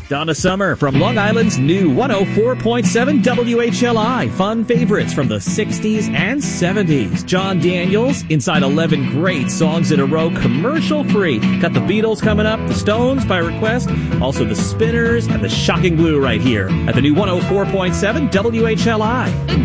Donna Summer from Long Island's new 104.7 WHLI. Fun favorites from the 60s and 70s. John Daniels, inside 11 great songs in a row, commercial free. Got the Beatles coming up, the Stones by request, also the Spinners and the Shocking Blue right here at the new 104.7 WHLI.